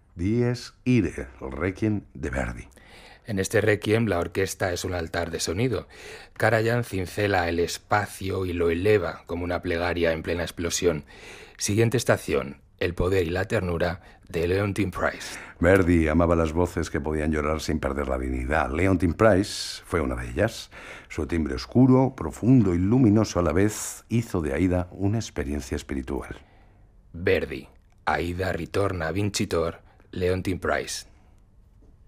Dies Irae, el Requiem de Verdi. En este requiem la orquesta es un altar de sonido. Karajan cincela el espacio y lo eleva como una plegaria en plena explosión. Siguiente estación, el poder y la ternura de Leontyne Price. Verdi amaba las voces que podían llorar sin perder la dignidad. Leontyne Price fue una de ellas. Su timbre oscuro, profundo y luminoso a la vez hizo de Aida una experiencia espiritual. Verdi, Aida ritorna vincitor, Leontyne Price.